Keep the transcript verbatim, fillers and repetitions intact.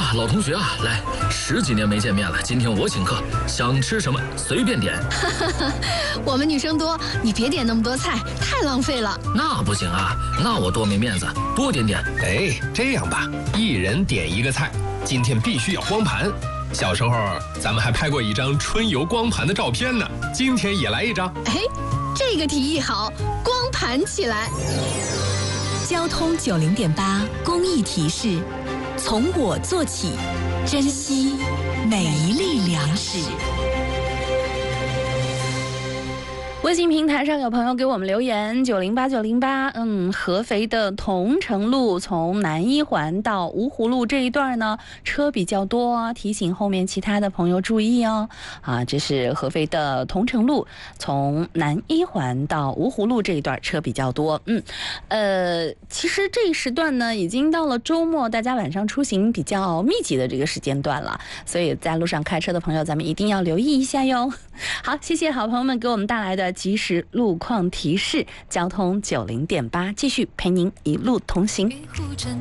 啊，老同学啊，来，十几年没见面了，今天我请客，想吃什么随便点。 我们女生多，你别点那么多菜，太浪费了。 那不行啊，那我多没面子，多点点。 哎，这样吧，一人点一个菜，今天必须要光盘。小时候咱们还拍过一张春游光盘的照片呢，今天也来一张。 哎，这个提议好，光盘起来。 交通九零点八公益提示：从我做起，珍惜每一粒粮食。 微信平台上有朋友给我们留言，九零八九零八，嗯，合肥的桐城路从南一环到芜湖路这一段呢，车比较多，提醒后面其他的朋友注意哦。啊，这是合肥的桐城路从南一环到芜湖路这一段车比较多。嗯，呃，其实这一时段呢，已经到了周末，大家晚上出行比较密集的这个时间段了，所以在路上开车的朋友，咱们一定要留意一下哟。好，谢谢好朋友们给我们带来的及时路况提示，交通九零点八继续陪您一路同行。